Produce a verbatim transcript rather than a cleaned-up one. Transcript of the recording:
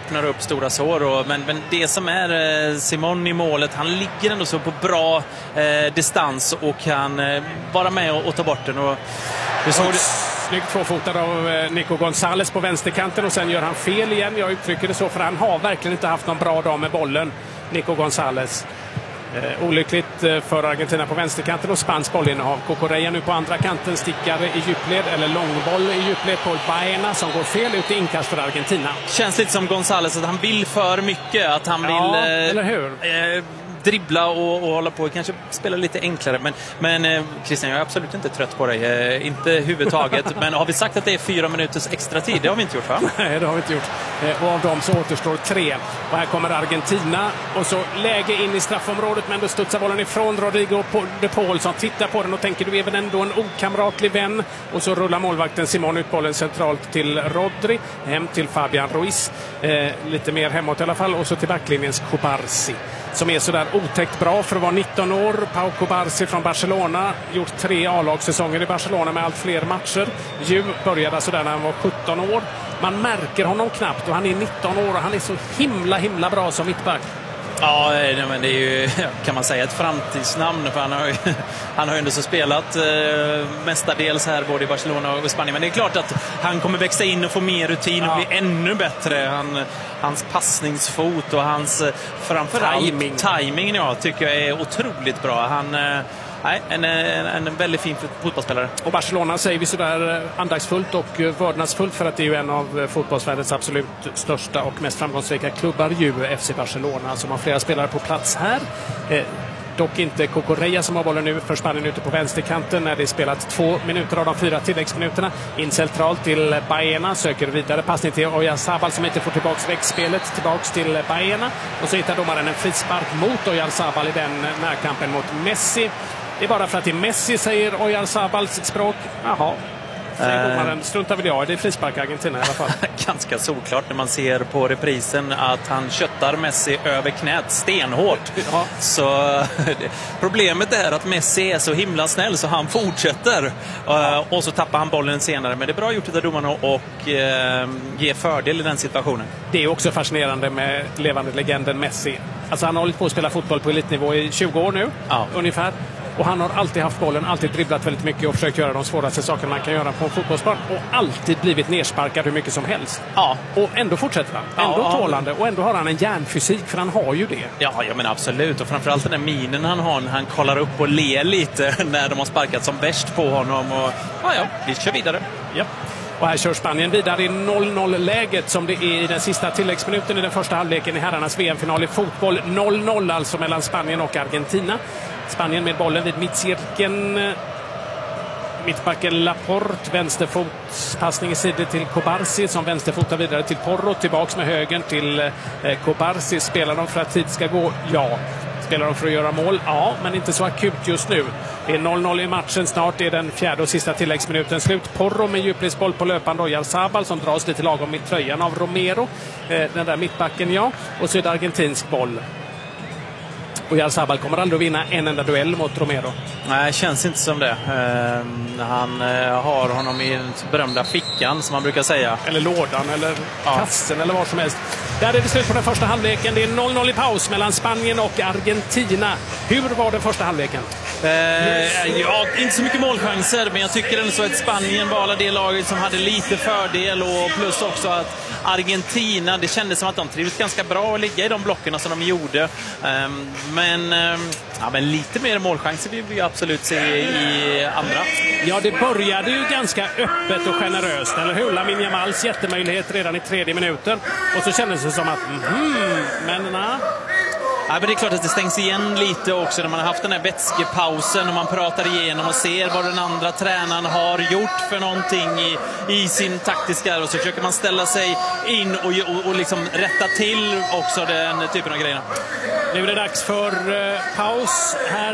öppnar upp stora sår. Och, men, men det som är eh, Simon i målet, han ligger ändå så på bra eh, distans och kan eh, vara med och, och ta bort den. Och, du såg det. Snyggt tvåfotad av Nico González på vänsterkanten och sen gör han fel igen. Jag uttrycker det så, för han har verkligen inte haft någon bra dag med bollen, Nico González. Eh, olyckligt för Argentina på vänsterkanten och spansk bollinnehav. Cucurella nu på andra kanten, stickar i djupled eller långboll i djupled på Baena som går fel ut i inkast för Argentina. Känns lite som González att han vill för mycket, att han ja, vill eh, eller hur? Eh, dribbla och, och hålla på, kanske spela lite enklare. Men, men eh, Christian, jag är absolut inte trött på dig. Eh, inte huvudtaget. Men har vi sagt att det är fyra minuters extra tid? Det har vi inte gjort, va? Nej, det har vi inte gjort. Eh, och av dem så återstår tre. Och här kommer Argentina. Och så läge in i straffområdet, men då studsar bollen ifrån Rodrigo de Paul som tittar på den och tänker, du är väl ändå en okamratlig vän. Och så rullar målvakten Simon ut bollen centralt till Rodri. Hem till Fabian Ruiz. Eh, lite mer hemåt i alla fall. Och så till backlinjens Cubarsí, som är sådär otäckt bra för att vara nitton år. Pau Cubarsí från Barcelona, gjort tre A-lagssäsonger i Barcelona med allt fler matcher. Ju började sådär när han var sjutton år. Man märker honom knappt och han är nitton år och han är så himla himla bra som mittback. Ja, men det är ju, kan man säga, ett framtidsnamn, för han har ju, han har ju ändå så spelat eh, mestadels här både i Barcelona och i Spanien. Men det är klart att han kommer växa in och få mer rutin och ja. bli ännu bättre. Han, hans passningsfot och hans framförallt timing. timingen ja, tycker jag är otroligt bra. Han... Eh, Nej, en, en, en väldigt fin fotbollsspelare. Och Barcelona säger vi sådär andaktsfullt och vördnadsfullt, för att det är ju en av fotbollsvärldens absolut största och mest framgångsrika klubbar, ju F C Barcelona, som har flera spelare på plats här. Eh, dock inte Cucurella som har bollen nu för Spanien ute på vänsterkanten när det är spelat två minuter av de fyra tilläggsminuterna. In centralt till Baena, söker vidare passning till Oyarzabal som inte får tillbaks växtspelet, tillbaks till Baena. Och så hittar domaren en frispark mot Oyarzabal i den närkampen mot Messi. Det är bara för att det är Messi, säger Oyarzabals språk. Jaha, säger domaren. Struntar väl jag, det är frispark Argentina i alla fall. Ganska såklart när man ser på reprisen att han köttar Messi över knät stenhårt. Ja. Så problemet är att Messi är så himla snäll så han fortsätter. Ja. Och så tappar han bollen senare. Men det är bra gjort av domarna och eh, ge fördel i den situationen. Det är också fascinerande med levande legenden Messi. Alltså han har hållit på att spela fotboll på elitnivå i tjugo år nu, ja. ungefär. Och han har alltid haft bollen, alltid dribblat väldigt mycket och försökt göra de svåraste sakerna man kan göra på en fotbollsplan. Och alltid blivit nersparkad hur mycket som helst. Ja. Och ändå fortsätter han. Ändå ja, tålande. Och ändå har han en järnfysik, för han har ju det. Ja, ja men absolut. Och framförallt den där minen han har. Han kollar upp och ler lite när de har sparkat som värst på honom. Och ja, ja, vi kör vidare. Ja. Och här kör Spanien vidare i noll noll-läget som det är i den sista tilläggsminuten i den första halvleken i herrarnas V M-final i fotboll. noll noll alltså mellan Spanien och Argentina. Spanien med bollen vid mittcirkeln. Mittbacken Laporte, vänsterfotspassning i sidor till Cubarsí som vänsterfotar vidare till Porro. Tillbaks med högen till eh, Cubarsí. Spelar de för att tid ska gå? Ja. Spelar de för att göra mål? Ja, men inte så akut just nu. Det är noll noll i matchen snart. Det är den fjärde och sista tilläggsminuten slut. Porro med djupledsboll på löpande. Oyarzabal som dras lite lagom i tröjan av Romero. Eh, den där mittbacken, ja. Och så är det argentinsk boll. Oyarzabal kommer aldrig att vinna en enda duell mot Romero. Nej, känns inte som det. Uh, han uh, har honom i den berömda fickan, som man brukar säga. Eller lådan, eller ja. kassen, eller vad som helst. Där är det slut på den första halvleken. Det är noll noll i paus mellan Spanien och Argentina. Hur var den första halvleken? Uh, ja, inte så mycket målchanser, men jag tycker ändå så att Spanien var det laget som hade lite fördel, och plus också att Argentina, det kändes som att de trivdes ganska bra att ligga i de blockerna som de gjorde. Um, men, um, ja, men lite mer målchanser vill vi absolut se i andra. Ja, det började ju ganska öppet och generöst, eller hur? Lamine Yamals jättemöjlighet redan i tredje minuten. Och så kändes det som att, mm, men na. Ja, men det är klart att det stängs igen lite också när man har haft den här vätskepausen och man pratar igenom och ser vad den andra tränaren har gjort för någonting i, i sin taktiska, och så försöker man ställa sig in och, och, och liksom rätta till också den typen av grejerna. Nu är det dags för uh, paus här